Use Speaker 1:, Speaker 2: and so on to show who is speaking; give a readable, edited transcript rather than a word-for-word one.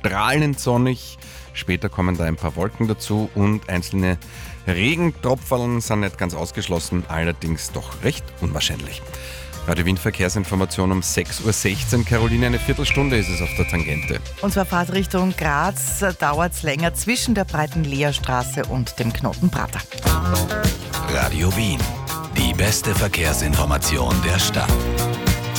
Speaker 1: strahlend sonnig. Später kommen da ein paar Wolken dazu und einzelne Regentropferln sind nicht ganz ausgeschlossen, allerdings doch recht unwahrscheinlich. Radio Wien Verkehrsinformation um 6.16 Uhr. Caroline, eine Viertelstunde ist es auf der Tangente.
Speaker 2: Und zwar Fahrtrichtung Graz dauert es länger zwischen der breiten Leerstraße und dem Knoten Prater.
Speaker 3: Radio Wien, die beste Verkehrsinformation der Stadt.